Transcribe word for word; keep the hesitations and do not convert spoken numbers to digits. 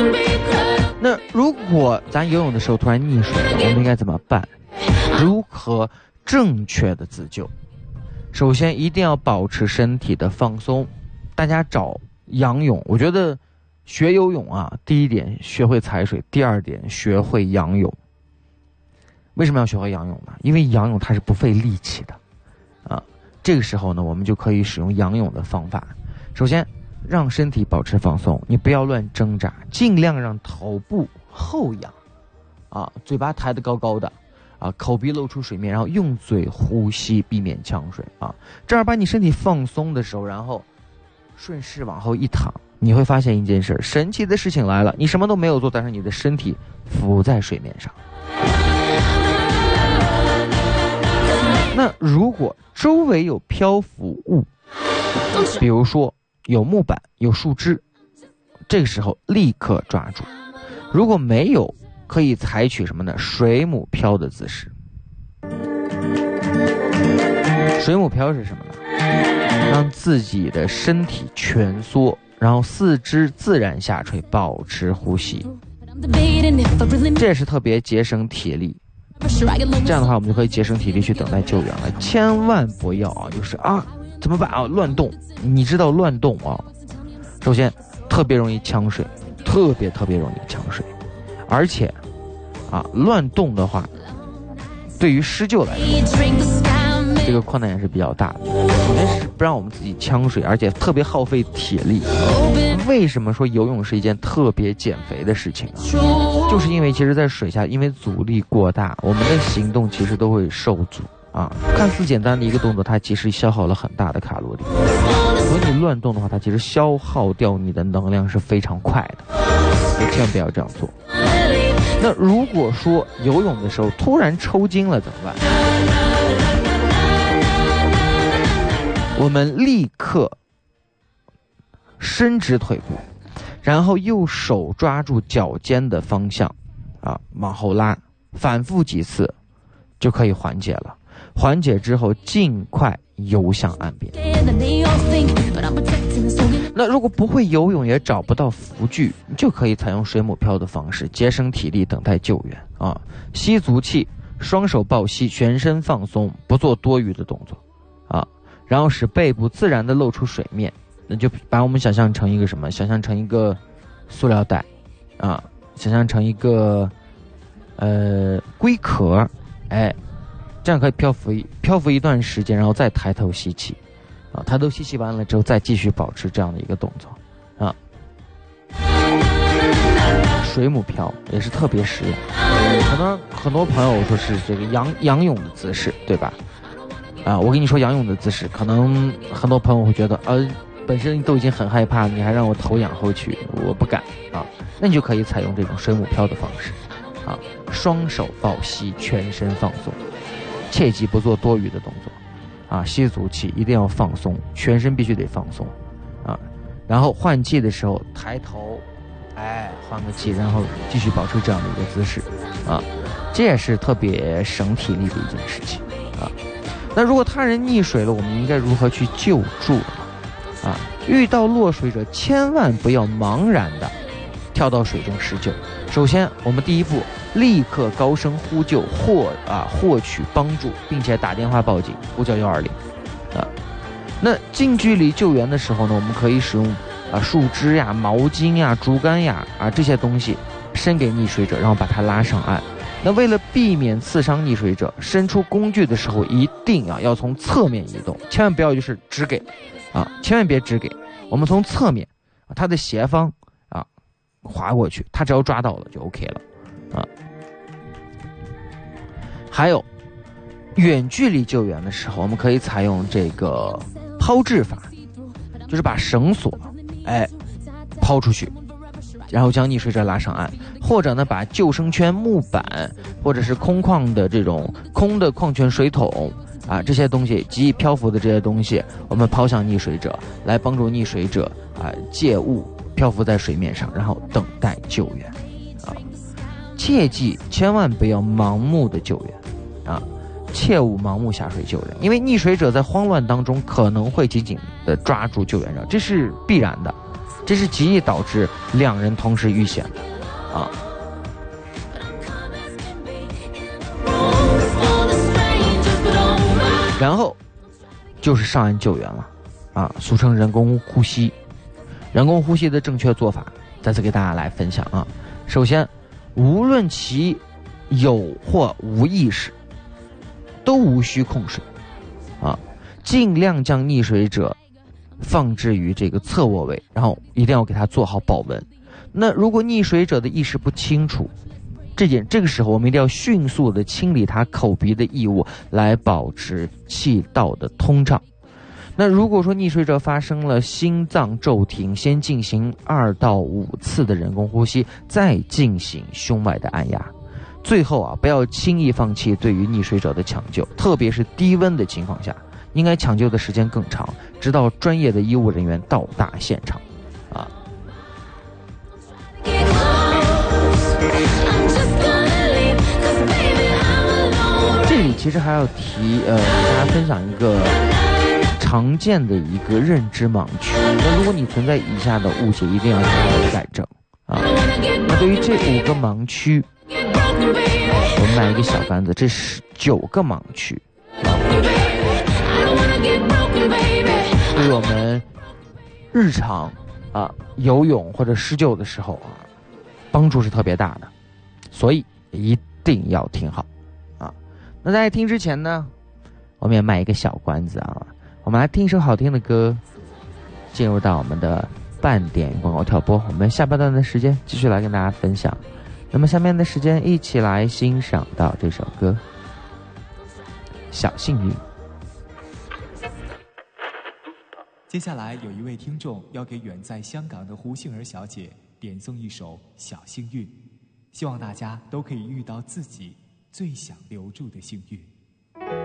那如果咱游泳的时候突然溺水了，我们应该怎么办？如何正确的自救？首先一定要保持身体的放松。大家找仰泳，我觉得学游泳啊，第一点学会踩水，第二点学会仰泳。为什么要学会仰泳呢？因为仰泳它是不费力气的啊。这个时候呢，我们就可以使用仰泳的方法。首先让身体保持放松，你不要乱挣扎，尽量让头部后仰啊，嘴巴抬得高高的啊，口鼻露出水面，然后用嘴呼吸，避免呛水啊。这样把你身体放松的时候，然后顺势往后一躺，你会发现一件事，神奇的事情来了，你什么都没有做，但是你的身体浮在水面上。那如果周围有漂浮物，比如说有木板有树枝，这个时候立刻抓住。如果没有，可以采取什么呢？水母漂的姿势。水母漂是什么呢？让自己的身体蜷缩，然后四肢自然下垂，保持呼吸。这也是特别节省体力。这样的话，我们就可以节省体力去等待救援了。千万不要啊，就是啊，怎么办啊？乱动，你知道乱动啊？首先，特别容易呛水，特别特别容易呛水，而且啊，乱动的话，对于施救来说，这个困难也是比较大的。首先是不让我们自己呛水，而且特别耗费体力。为什么说游泳是一件特别减肥的事情呢？就是因为其实在水下，因为阻力过大，我们的行动其实都会受阻啊。看似简单的一个动作，它其实消耗了很大的卡路里。如果你乱动的话，它其实消耗掉你的能量是非常快的，所以千万不要这样做。那如果说游泳的时候突然抽筋了怎么办？我们立刻伸直腿部，然后右手抓住脚尖的方向啊，往后拉，反复几次就可以缓解了。缓解之后尽快游向岸边。那如果不会游泳也找不到浮具，就可以采用水母漂的方式，节省体力等待救援啊。吸足气，双手抱膝，全身放松，不做多余的动作啊，然后使背部自然的露出水面。那就把我们想象成一个什么？想象成一个塑料袋啊，想象成一个呃龟壳，哎，这样可以漂浮一漂浮一段时间，然后再抬头吸气啊，抬头吸气完了之后再继续保持这样的一个动作啊。水母漂也是特别实用，可能很多朋友说是这个仰仰泳的姿势，对吧？啊，我跟你说仰泳的姿势，可能很多朋友会觉得呃。本身都已经很害怕，你还让我头仰后去，我不敢啊。那你就可以采用这种水母漂的方式啊，双手抱膝，全身放松，切记不做多余的动作啊。吸足气一定要放松，全身必须得放松啊。然后换气的时候抬头，哎，换个气，然后继续保持这样的一个姿势啊。这也是特别省体力的一件事情啊。那如果他人溺水了，我们应该如何去救助呢？啊，遇到落水者千万不要茫然的跳到水中施救。首先我们第一步立刻高声呼救，或啊获取帮助，并且打电话报警，呼叫一二零啊。那近距离救援的时候呢，我们可以使用啊树枝呀、毛巾呀、竹竿呀啊这些东西伸给溺水者，然后把他拉上岸。那为了避免刺伤溺水者，伸出工具的时候一定啊要从侧面移动，千万不要就是直给啊，千万别直给，我们从侧面啊，它的斜方啊划过去，它只要抓到了就 OK 了啊。还有远距离救援的时候，我们可以采用这个抛掷法，就是把绳索哎抛出去，然后将溺水者拉上岸，或者呢把救生圈、木板或者是空旷的这种空的矿泉水桶啊这些东西，极易漂浮的这些东西，我们抛向溺水者，来帮助溺水者啊借物漂浮在水面上，然后等待救援啊。切记千万不要盲目的救援啊，切勿盲目下水救人，因为溺水者在慌乱当中可能会紧紧的抓住救援者，这是必然的。这这是极易导致两人同时遇险的啊。然后就是上岸救援了啊，俗称人工呼吸。人工呼吸的正确做法，再次给大家来分享啊。首先，无论其有或无意识，都无需控水啊，尽量将溺水者放置于这个侧卧位，然后一定要给他做好保温。那如果溺水者的意识不清楚，这点这个时候我们一定要迅速的清理他口鼻的异物，来保持气道的通畅。那如果说溺水者发生了心脏骤停，先进行二到五次的人工呼吸，再进行胸外的按压。最后啊，不要轻易放弃对于溺水者的抢救，特别是低温的情况下，应该抢救的时间更长，直到专业的医务人员到达现场啊。这里其实还要提呃，给大家分享一个常见的一个认知盲区。那如果你存在以下的误解，一定要向我改正啊。那对于这五个盲区，我们卖一个小杆子，这是九个盲区啊。对于我们日常啊游泳或者施救的时候啊，帮助是特别大的，所以一定要听好啊。那在听之前呢，我们也卖一个小关子啊，我们来听一首好听的歌，进入到我们的半点广告跳播。我们下半段的时间继续来跟大家分享。那么下面的时间一起来欣赏到这首歌《小幸运》。 接下来有一位听众要给远在香港的胡杏儿小姐点送一首《小幸运》，希望大家都可以遇到自己最想留住的幸运。